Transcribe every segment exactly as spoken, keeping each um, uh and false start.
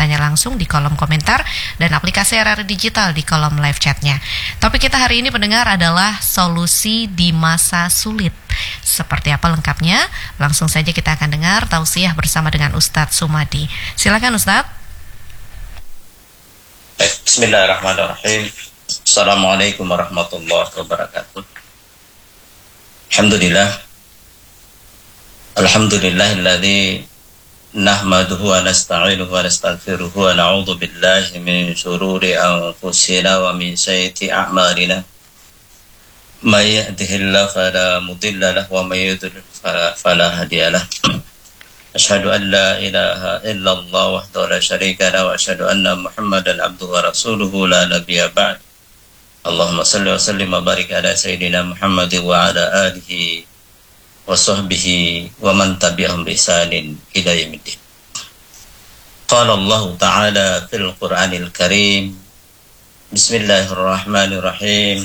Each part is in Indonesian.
bertanya langsung di kolom komentar dan aplikasi R R Digital di kolom live chatnya. Topik kita hari ini pendengar adalah solusi di masa sulit. Seperti apa lengkapnya? Langsung saja kita akan dengar tausiah bersama dengan Ustadz Sumadi. Silakan Ustadz. Bismillahirrahmanirrahim. Assalamualaikum warahmatullahi wabarakatuh. Alhamdulillah. Alhamdulillahilladzi nahmaduhu wa nasta'inuhu wa nastaghfiruhu wa na'udzu billahi min shururi anfusina wa min sayyiati a'malina. May yahdihillahu fala mudilla lahu wa may yudlil fala hadiya lahu. Asyhadu an la ilaha illallah wahdahu la syarika lahu wa asyhadu anna Muhammadan abduhu wa rasuluhu la nabiyya ba'd. Allahumma salli wa sallim wa barik ala sayyidina Muhammad wa ala alihi wa sahbihi wa man tabi'ahum bi ihsanin ila yaumiddin. Qala Allah ta'ala fil Qur'anil Karim. Bismillahirrahmanirrahim.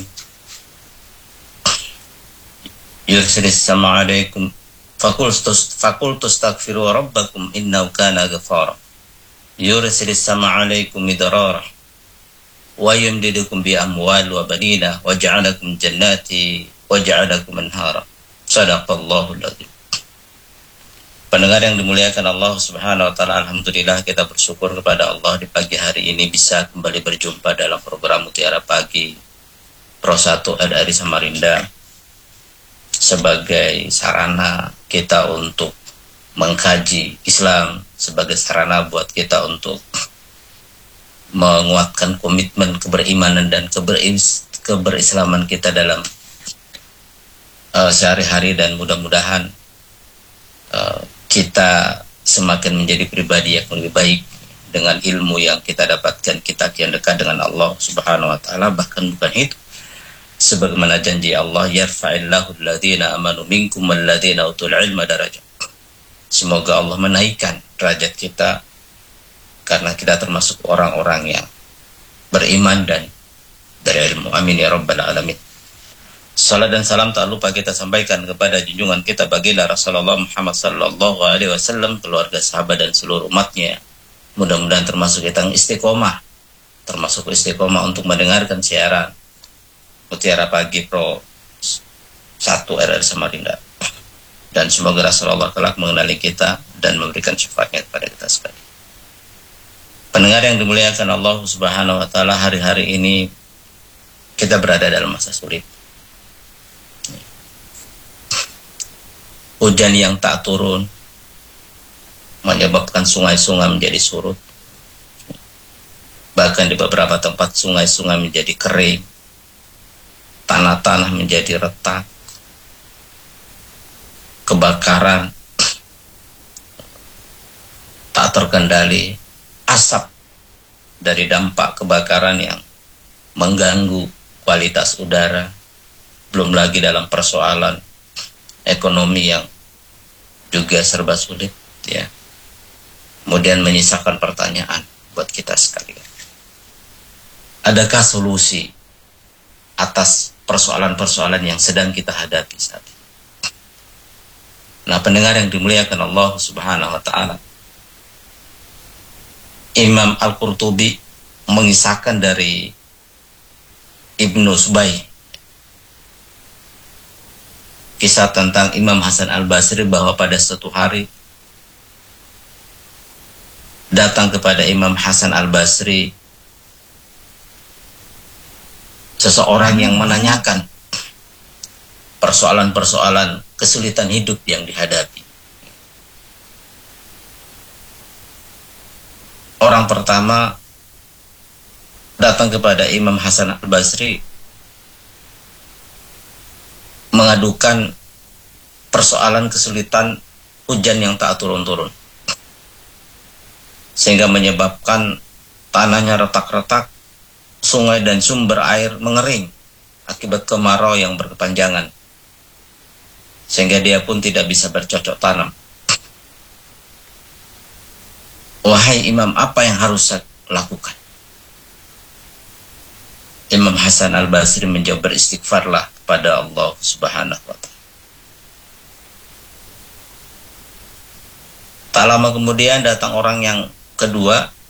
Yursilis sama alaikum faqul tastaghfiru rabbakum innahu kana ghafara. Yursilis sama alaikum midrara wa yumdidukum bi amwal wa banina wa ja'alakum jannati wa ja'alakum anhara. Shadaqallahul adzim. Pendengar yang dimuliakan Allah Subhanahu wa taala, alhamdulillah kita bersyukur kepada Allah di pagi hari ini bisa kembali berjumpa dalam program Mutiara Pagi Pro satu R R I Samarinda sebagai sarana kita untuk mengkaji Islam, sebagai sarana buat kita untuk menguatkan komitmen keberimanan dan keberis, keberislaman kita dalam uh, sehari-hari, dan mudah-mudahan uh, kita semakin menjadi pribadi yang lebih baik dengan ilmu yang kita dapatkan, kita kian dekat dengan Allah Subhanahu wa taala. Bahkan bukan itu, sebagaimana janji Allah, yarfa'illahu alladhina amanu minkum walladhina utul ilma darajat. Semoga Allah menaikkan derajat kita karena kita termasuk orang-orang yang beriman dan dari ilmu. Amin ya rabbal alamin. Salat dan salam tak lupa kita sampaikan kepada junjungan kita baginda Rasulullah Muhammad sallallahu alaihi wasallam, keluarga, sahabat dan seluruh umatnya. Mudah-mudahan termasuk kita yang istiqomah, termasuk istiqomah untuk mendengarkan siaran Mutiara Pagi Pro satu R R I Samarinda. Dan semoga Rasulullah kelak mengenali kita dan memberikan syafaatnya kepada kita sekalian. Pendengar yang dimuliakan Allah Subhanahu wa taala, hari-hari ini kita berada dalam masa sulit. Hujan yang tak turun menyebabkan sungai-sungai menjadi surut. Bahkan di beberapa tempat sungai-sungai menjadi kering, tanah-tanah menjadi retak, kebakaran tak terkendali, asap dari dampak kebakaran yang mengganggu kualitas udara, belum lagi dalam persoalan ekonomi yang juga serba sulit, ya. Kemudian menyisakan pertanyaan buat kita sekalian. Adakah solusi atas persoalan-persoalan yang sedang kita hadapi saat ini? Nah, pendengar yang dimuliakan Allah Subhanahu wa taala, Imam Al-Qurtubi mengisahkan dari Ibnu Subay kisah tentang Imam Hasan Al-Basri bahwa pada suatu hari datang kepada Imam Hasan Al-Basri seseorang yang menanyakan persoalan-persoalan kesulitan hidup yang dihadapi. Orang pertama datang kepada Imam Hasan Al-Basri mengadukan persoalan kesulitan hujan yang tak turun-turun, sehingga menyebabkan tanahnya retak-retak, sungai dan sumber air mengering akibat kemarau yang berkepanjangan, sehingga dia pun tidak bisa bercocok tanam. Wahai Imam, apa yang harus saya lakukan? Imam Hasan Al-Basri menjawab, beristighfarlah kepada Allah Subhanahu wa taala. Tak lama kemudian datang orang yang kedua